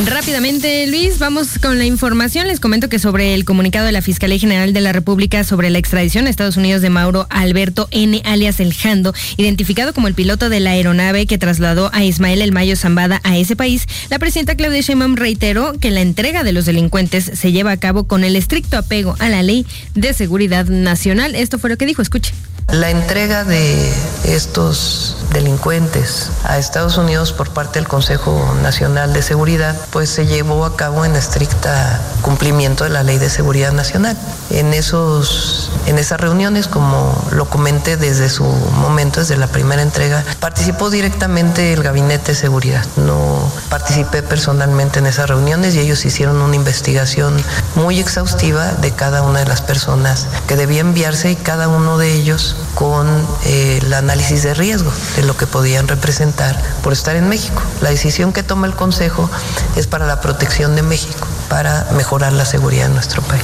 Rápidamente, Luis, vamos con la información. Les comento que sobre el comunicado de la Fiscalía General de la República sobre la extradición a Estados Unidos de Mauro Alberto N., alias El Jando, identificado como el piloto de la aeronave que trasladó a Ismael El Mayo Zambada a ese país, la presidenta Claudia Sheinbaum reiteró que la entrega de los delincuentes se lleva a cabo con el estricto apego a la Ley de Seguridad Nacional. Esto fue lo que dijo, escuche. La entrega de estos delincuentes a Estados Unidos por parte del Consejo Nacional de Seguridad, pues se llevó a cabo en estricta cumplimiento de la Ley de Seguridad Nacional. En esas reuniones, como lo comenté desde su momento, desde la primera entrega, participó directamente el Gabinete de Seguridad. No participé personalmente en esas reuniones y ellos hicieron una investigación muy exhaustiva de cada una de las personas que debía enviarse y cada uno de ellos con el análisis de riesgo de lo que podían representar por estar en México. La decisión que toma el Consejo es para la protección de México, para mejorar la seguridad de nuestro país.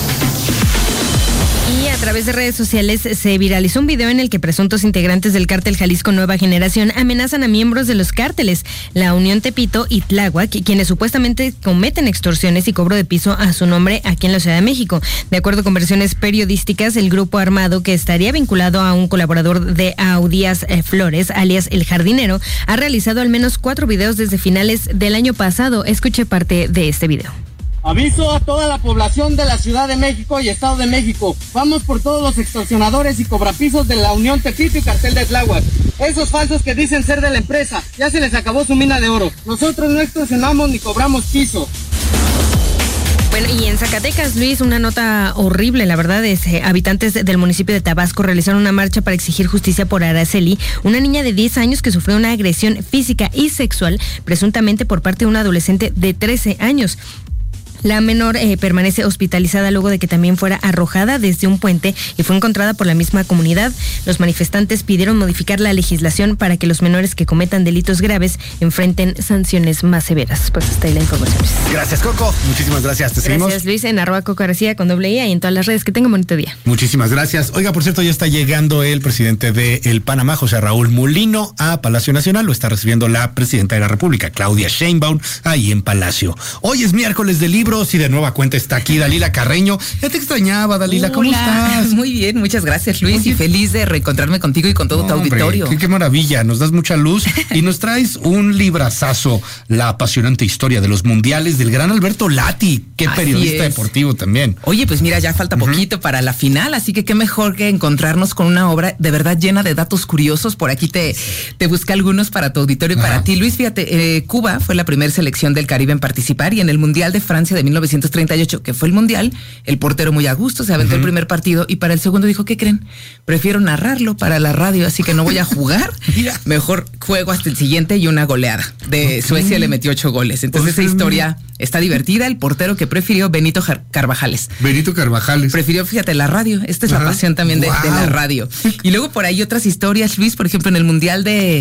Y a través de redes sociales se viralizó un video en el que presuntos integrantes del cártel Jalisco Nueva Generación amenazan a miembros de los cárteles, la Unión Tepito y Tláhuac, quienes supuestamente cometen extorsiones y cobro de piso a su nombre aquí en la Ciudad de México. De acuerdo con versiones periodísticas, el grupo armado, que estaría vinculado a un colaborador de Audías Flores, alias El Jardinero, ha realizado al menos 4 videos desde finales del año pasado. Escuche parte de este video. Aviso a toda la población de la Ciudad de México y Estado de México. Vamos por todos los extorsionadores y cobrapisos de la Unión Tepito y Cartel de Tláhuac. Esos falsos que dicen ser de la empresa, ya se les acabó su mina de oro. Nosotros no extorsionamos ni cobramos piso. Bueno, y en Zacatecas, Luis, una nota horrible, la verdad es, habitantes del municipio de Tabasco realizaron una marcha para exigir justicia por Araceli, una niña de 10 años que sufrió una agresión física y sexual, presuntamente por parte de un adolescente de 13 años. La menor permanece hospitalizada luego de que también fuera arrojada desde un puente y fue encontrada por la misma comunidad. Los manifestantes pidieron modificar la legislación para que los menores que cometan delitos graves enfrenten sanciones más severas. Pues hasta ahí la información. Gracias, Coco. Muchísimas gracias. Te seguimos. Gracias, Luis, en @CocoGarcía con doble I y en todas las redes. Que tenga un bonito día. Muchísimas gracias. Oiga, por cierto, ya está llegando el presidente de El Panamá, José Raúl Mulino, a Palacio Nacional. Lo está recibiendo la presidenta de la República, Claudia Sheinbaum, ahí en Palacio. Hoy es miércoles de libros y de nueva cuenta está aquí Dalila Carreño. Ya te extrañaba, Dalila. ¿Cómo estás? Muy bien, muchas gracias, Luis. Oye, y feliz de reencontrarme contigo y con todo tu auditorio. Qué maravilla, nos das mucha luz y nos traes un librazazo, La apasionante historia de los mundiales del gran Alberto Lati. Qué periodista deportivo también. Oye, pues mira, ya falta poquito para la final, así que qué mejor que encontrarnos con una obra de verdad llena de datos curiosos. Por aquí te busqué algunos para tu auditorio y para ti, Luis. Fíjate, Cuba fue la primera selección del Caribe en participar y en el Mundial de Francia de 1938, que fue el Mundial, el portero muy a gusto se aventó el primer partido y para el segundo dijo, ¿qué creen? Prefiero narrarlo para la radio, así que no voy a jugar. Mejor juego hasta el siguiente y una goleada. De Suecia le metió 8 goles. Entonces esa historia está divertida. El portero que prefirió, Benito Carvajales. Benito Carvajales. Prefirió, fíjate, la radio. Esta es la pasión también de la radio. Y luego por ahí otras historias, Luis. Por ejemplo, en el Mundial de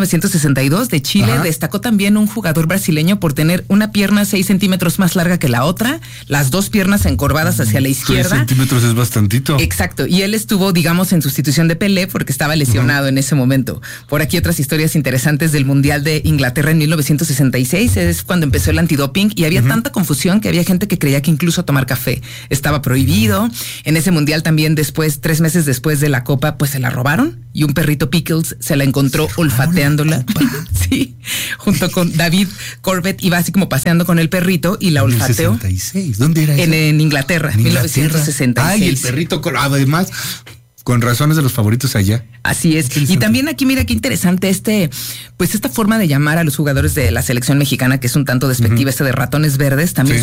1962 de Chile destacó también un jugador brasileño por tener una pierna 6 centímetros más larga que la otra, las 2 piernas encorvadas hacia la izquierda. 6 centímetros es bastantito. Exacto. Y él estuvo, digamos, en sustitución de Pelé porque estaba lesionado en ese momento. Por aquí otras historias interesantes del Mundial de Inglaterra en 1966. Es cuando empezó el antidoping y había tanta confusión que había gente que creía que incluso tomar café estaba prohibido. En ese Mundial también después, 3 meses después de la Copa, pues se la robaron y un perrito Pickles se la encontró olfateándola. Sí, junto con David Corbett iba así como paseando con el perrito y la olfateó. 66. ¿Dónde era eso? En Inglaterra, 1966. Ay, el perrito, además, con razones de los favoritos allá. Así es. Y también aquí, mira qué interesante pues esta forma de llamar a los jugadores de la selección mexicana, que es un tanto despectiva, de ratones verdes, también